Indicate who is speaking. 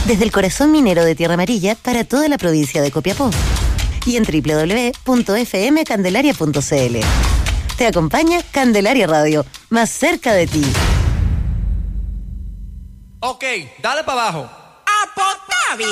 Speaker 1: Desde el corazón minero de Tierra Amarilla para toda la provincia de Copiapó. Y en www.fmcandelaria.cl. Te acompaña Candelaria Radio, más cerca de ti.
Speaker 2: Ok, dale para abajo.